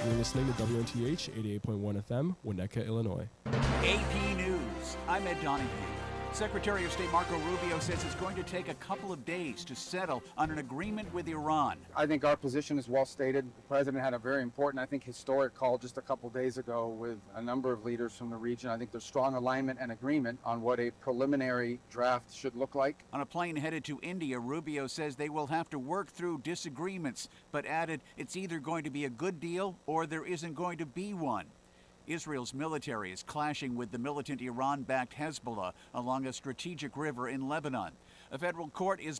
You're listening to WNTH 88.1 FM, Winnetka, Illinois. AP News. I'm Ed Donahue. Secretary of State Marco Rubio says it's going to take a couple of days to settle on an agreement with Iran. I think our position is well stated. The president had a very important, I think, historic call just a couple days ago with a number of leaders from the region. I think there's strong alignment and agreement on what a preliminary draft should look like. On a plane headed to India, Rubio says they will have to work through disagreements, but added it's either going to be a good deal or there isn't going to be one. Israel's military is clashing with the militant Iran-backed Hezbollah along a strategic river in Lebanon. A federal court is